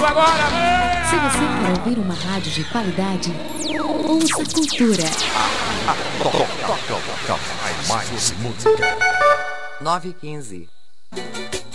Se você quer ouvir uma rádio de qualidade, ouça Cultura. Toca mais música. 9h15.